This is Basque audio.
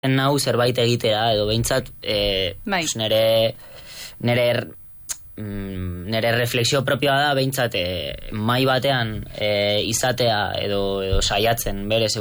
nau zerbait egitea, edo behintzat nere refleksio propioa da behintzat mai batean izatea edo saiatzen berez